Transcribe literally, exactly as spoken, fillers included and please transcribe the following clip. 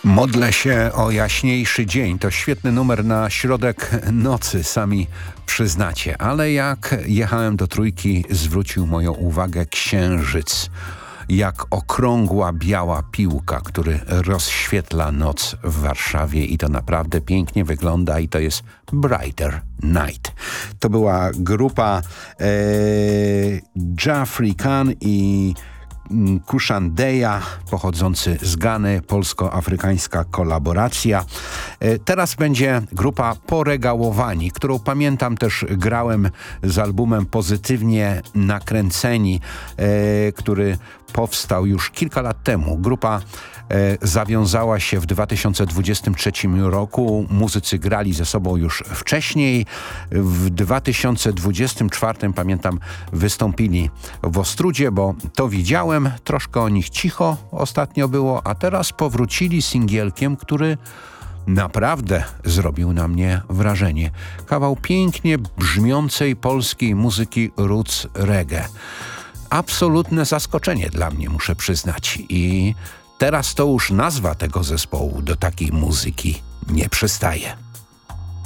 Modlę się o jaśniejszy dzień. To świetny numer na środek nocy, sami przyznacie. Ale jak jechałem do Trójki, zwrócił moją uwagę księżyc. Jak okrągła biała piłka, który rozświetla noc w Warszawie i to naprawdę pięknie wygląda i to jest Brighter Night. To była grupa e, Jeffrey Khan i Kushandeya, pochodzący z Gany, polsko-afrykańska kolaboracja. Teraz będzie grupa Poregałowani, którą pamiętam też grałem z albumem Pozytywnie Nakręceni, e, który powstał już kilka lat temu. Grupa e, zawiązała się w dwa tysiące dwudziestym trzecim roku. Muzycy grali ze sobą już wcześniej. W dwa tysiące dwudziestym czwartym, pamiętam, wystąpili w Ostródzie, bo to widziałem. Troszkę o nich cicho ostatnio było, a teraz powrócili singielkiem, który naprawdę zrobił na mnie wrażenie. Kawał pięknie brzmiącej polskiej muzyki roots reggae. Absolutne zaskoczenie dla mnie, muszę przyznać. I teraz to już nazwa tego zespołu do takiej muzyki nie przystaje.